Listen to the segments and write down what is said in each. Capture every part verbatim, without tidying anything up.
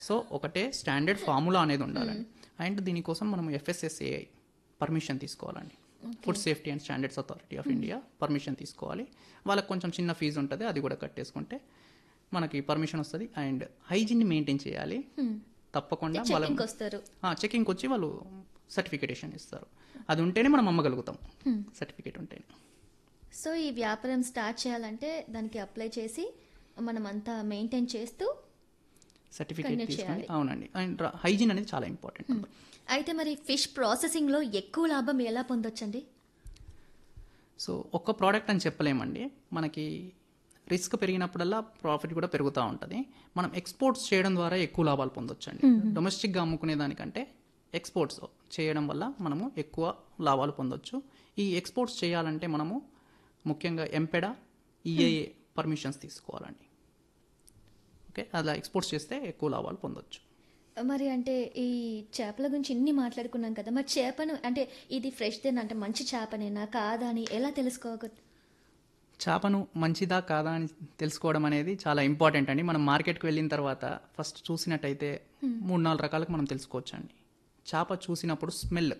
So ఒకటే standard formula అనేది ఉండాలండి. అండ్ దీనికోసం మనం ఎఫ్ఎస్ఎస్ఏఐ పర్మిషన్ తీసుకోవాలండి. Food safety and standards authority of India permission తీసుకోవాలి. వాళ్ళకి కొంచెం చిన్న ఫీజు ఉంటుంది, అది కూడా కట్టేసుకుంటే మనకి పర్మిషన్ వస్తుంది. అండ్ హైజీన్ని మెయింటైన్ చేయాలి తప్పకుండా. వాళ్ళ చెకింగ్కి వచ్చి వాళ్ళు సర్టిఫికేషన్ ఇస్తారు. అది ఉంటేనే మనం అమ్మగలుగుతాం, సర్టిఫికేట్ ఉంటేనే. సో ఈ వ్యాపారం స్టార్ట్ చేయాలంటే దానికి అప్లై చేసి మనం అంతా మెయింటైన్ చేస్తూ సర్టిఫికేట్ తీసుకొని. అవునండి. అండ్ హైజీన్ అనేది చాలా ఇంపార్టెంట్. అయితే మరి ఫిష్ ప్రాసెసింగ్లో ఎక్కువ లాభం ఎలా పొందొచ్చండి? సో ఒక్క ప్రోడక్ట్ అని చెప్పలేమండి. మనకి రిస్క్ పెరిగినప్పుడల్లా ప్రాఫిట్ కూడా పెరుగుతూ ఉంటుంది. మనం ఎక్స్పోర్ట్స్ చేయడం ద్వారా ఎక్కువ లాభాలు పొందొచ్చండి. డొమెస్టిక్గా అమ్ముకునే దానికంటే ఎక్స్పోర్ట్స్ చేయడం వల్ల మనము ఎక్కువ లాభాలు పొందొచ్చు. ఈ ఎక్స్పోర్ట్స్ చేయాలంటే మనము ముఖ్యంగా ఎంపెడా ఈఏఏ పర్మిషన్స్ తీసుకోవాలండి. ఓకే, అలా ఎక్స్పోర్ట్స్ చేస్తే ఎక్కువ లాభాలు పొందొచ్చు. మరి అంటే ఈ చేపల గురించి ఇన్ని మాట్లాడుకున్నాం కదా, మరి చేపను అంటే ఇది ఫ్రెష్దేనా, అంటే మంచి చేపనేనా కాదా అని ఎలా తెలుసుకోవచ్చు? చేపను మంచిదా కాదా అని తెలుసుకోవడం అనేది చాలా ఇంపార్టెంట్ అండి. మనం మార్కెట్కి వెళ్ళిన తర్వాత ఫస్ట్ చూసినట్టయితే మూడు నాలుగు రకాలకు మనం తెలుసుకోవచ్చు అండి. చేప చూసినప్పుడు స్మెల్,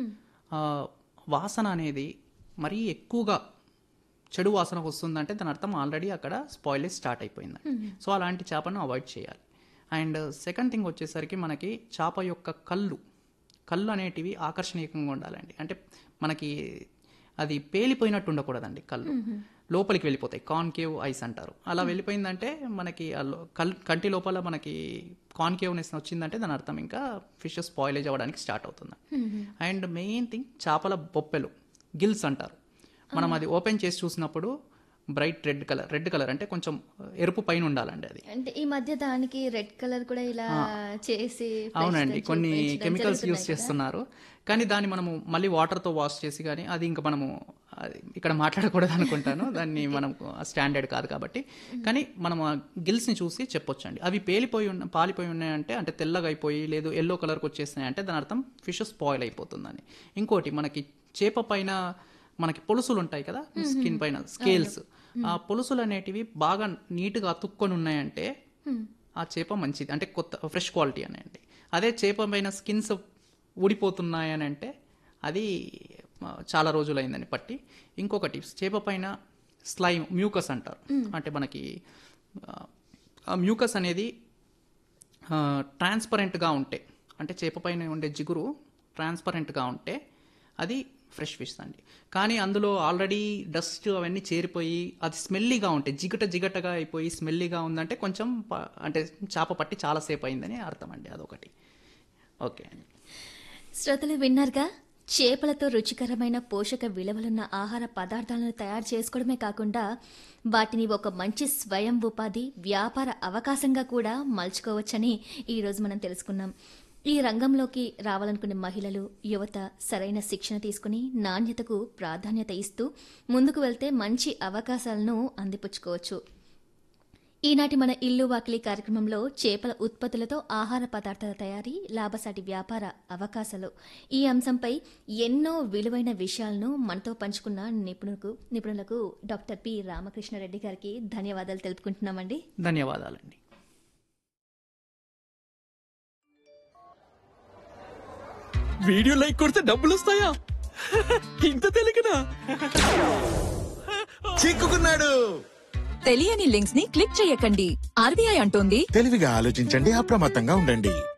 వాసన అనేది మరీ ఎక్కువగా చెడు వాసన వస్తుందంటే దాని అర్థం ఆల్రెడీ అక్కడ స్పాయిలేజ్ స్టార్ట్ అయిపోయింది. సో అలాంటి చేపను అవాయిడ్ చేయాలి. అండ్ సెకండ్ థింగ్ వచ్చేసరికి మనకి చేప యొక్క కళ్ళు కళ్ళు అనేటివి ఆకర్షణీయంగా ఉండాలండి. అంటే మనకి అది పేలిపోయినట్టు ఉండకూడదండి. కళ్ళు లోపలికి వెళ్ళిపోతాయి, కాన్కేవ్ ఐస్ అంటారు. అలా వెళ్ళిపోయిందంటే మనకి కంటి లోపల మనకి కాన్కేవ్నెస్ వచ్చిందంటే దాని అర్థం ఇంకా ఫిష్ స్పాయిలేజ్ అవ్వడానికి స్టార్ట్ అవుతుంది. అండ్ మెయిన్ థింగ్ చేపల బొప్పెలు, గిల్స్ అంటారు. మనం అది ఓపెన్ చేసి చూసినప్పుడు bright red colour, red colour అంటే కొంచెం ఎరుపు పైన ఉండాలండి. అది అంటే ఈ మధ్య దానికి రెడ్ కలర్ కూడా ఇలా చేసి, అవునండి, కొన్ని కెమికల్స్ యూస్ చేస్తున్నారు. కానీ దాన్ని మనము మళ్ళీ వాటర్తో వాష్ చేసి, కానీ అది ఇంకా మనము ఇక్కడ మాట్లాడకూడదు అనుకుంటాను, దాన్ని మనం స్టాండర్డ్ కాదు కాబట్టి. కానీ మనం గిల్స్ని చూసి చెప్పొచ్చండి. అవి పేలిపోయి ఉన్న పాలిపోయి ఉన్నాయంటే, అంటే తెల్లగా అయిపోయి లేదు ఎల్లో కలర్కి వచ్చేసినాయంటే దాని అర్థం ఫిష్ స్పాయిల్ అయిపోతుందని. ఇంకోటి మనకి చేప పైన మనకి పొలుసులు ఉంటాయి కదా, స్కిన్ పైన స్కేల్స్, ఆ పొలుసులు అనేటివి బాగా నీట్గా అతుక్కొని ఉన్నాయంటే ఆ చేప మంచిది, అంటే కొత్త ఫ్రెష్ క్వాలిటీ అనేయండి. అదే చేప పైన స్కిన్స్ ఊడిపోతున్నాయని అంటే అది చాలా రోజులైందని పట్టి. ఇంకొకటి చేప పైన స్లైమ్, మ్యూకస్ అంటారు. అంటే మనకి ఆ మ్యూకస్ అనేది ట్రాన్స్పరెంట్గా ఉంటే, అంటే చేప పైన ఉండే జిగురు ట్రాన్స్పరెంట్గా ఉంటే అది ఫ్రెష్ ఫిష్ అండి. కానీ అందులో ఆల్రెడీ డస్ట్ అవన్నీ చేరిపోయి అది స్మెల్లీగా ఉంటాయి, జిగట జిగటగా అయిపోయి స్మెల్లీగా ఉందంటే కొంచెం అంటే చేప పట్టి చాలాసేపు అయిందని అర్థం అండి. అదొకటి. ఓకే అండి, శ్రోతలు విన్నారుగా, చేపలతో రుచికరమైన పోషక విలువలున్న ఆహార పదార్థాలను తయారు చేసుకోవడమే కాకుండా వాటిని ఒక మంచి స్వయం ఉపాధి వ్యాపార అవకాశంగా కూడా మలుచుకోవచ్చని ఈరోజు మనం తెలుసుకున్నాం. ఈ రంగంలోకి రావాలనుకునే మహిళలు, యువత సరైన శిక్షణ తీసుకుని నాణ్యతకు ప్రాధాన్యత ఇస్తూ ముందుకు వెళ్తే మంచి అవకాశాలను అందిపుచ్చుకోవచ్చు. ఈనాటి మన ఇల్లు వాకిలి కార్యక్రమంలో చేపల ఉత్పత్తులతో ఆహార పదార్థాల తయారీ, లాభసాటి వ్యాపార అవకాశాలు, ఈ అంశంపై ఎన్నో విలువైన విషయాలను మనతో పంచుకున్న నిపుణులకు నిపుణులకు డాక్టర్ పి రామకృష్ణారెడ్డి గారికి ధన్యవాదాలు తెలుపుకుంటున్నామండి. ధన్యవాదాలండి. వీడియో లైక్ కొడితే డబ్బులు వస్తాయా? ఇంత తెలియకనా? చిక్కుకున్నాడు. తెలియని లింక్స్ ని క్లిక్ చేయకండి. ఆర్బీఐ అంటోంది, తెలివిగా ఆలోచించండి, అప్రమత్తంగా ఉండండి.